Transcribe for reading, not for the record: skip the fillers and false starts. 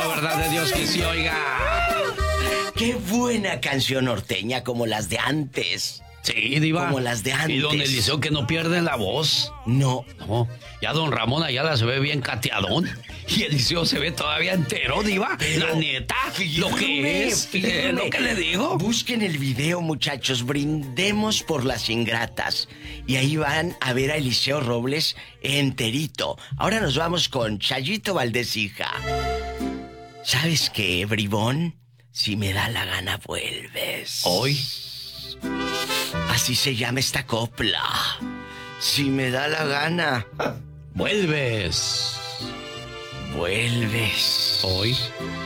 cierto, ¿verdad de Dios que sí, oiga? ¡Qué buena canción norteña como las de antes! Sí, diva. Como las de antes. Y don Eliseo que no pierde la voz. No. No, ya don Ramón Ayala se ve bien cateadón. Y Eliseo se ve todavía entero, diva. Pero, la neta, lo que es, lo que le digo. Busquen el video, muchachos. Brindemos por las ingratas. Y ahí van a ver a Eliseo Robles enterito. Ahora nos vamos con Chayito Valdés, hija. ¿Sabes qué, bribón? Si me da la gana, vuelves. Hoy. Así se llama esta copla. Si me da la gana, vuelves. Vuelves. Hoy.